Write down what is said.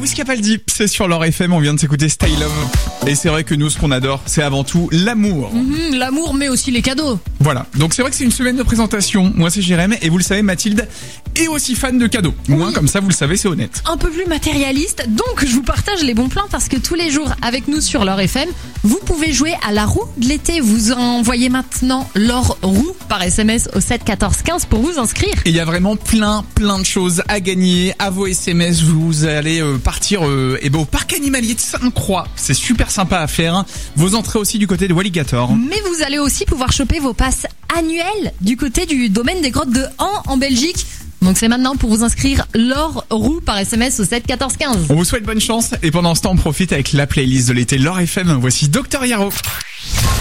Wiz Capaldi, c'est sur leur FM, on vient de s'écouter Style Love. Et c'est vrai que nous, ce qu'on adore, c'est avant tout l'amour. L'amour, mais aussi les cadeaux. Voilà, donc c'est vrai que c'est une semaine de présentation. Moi, c'est Jérém, et vous le savez, Mathilde est aussi fan de cadeaux. Moi, comme ça, vous le savez, c'est honnête. Un peu plus matérialiste, donc je vous partage les bons plans parce que tous les jours, avec nous sur leur FM, vous pouvez jouer à la roue de l'été. Vous envoyez maintenant leur roue par SMS au 7 14 15 pour vous inscrire. Et il y a vraiment plein de choses à gagner. À vos SMS, vous allez partir au parc animalier de Sainte-Croix. C'est super sympa à faire. Vos entrées aussi du côté de Walligator. Mais vous allez aussi pouvoir choper vos passes annuelles du côté du domaine des grottes de Han en Belgique. Donc c'est maintenant pour vous inscrire leur roue par SMS au 7 14 15. On vous souhaite bonne chance et pendant ce temps on profite avec la playlist de l'été Leur FM. Voici Dr Yaro.